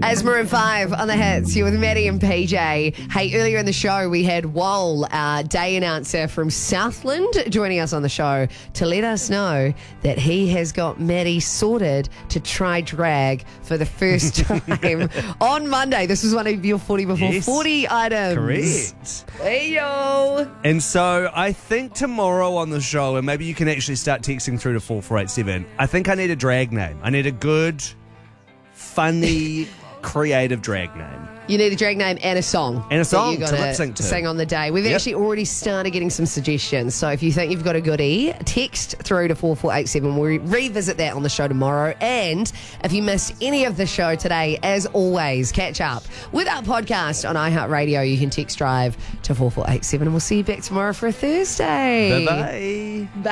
As Maroon 5 on the hits, you're with Maddie and PJ. Hey, earlier in the show, we had Wol, our day announcer from Southland, joining us on the show to let us know that he has got Maddie sorted to try drag for the first time on Monday. This was one of your 40 before 40 items. Correct. Hey, yo. And so I think tomorrow on the show, and maybe you can actually start texting through to 4487, I think I need a drag name. I need a good, funny, creative drag name. You need a drag name and a song. And a song that you to gotta lip sync to. sing on the day. We've actually already started getting some suggestions. So if you think you've got a goodie, text through to 4487. We'll revisit that on the show tomorrow. And if you missed any of the show today, as always, catch up with our podcast on iHeartRadio. You can text drive to 4487 and we'll see you back tomorrow for a Thursday. Bye-bye.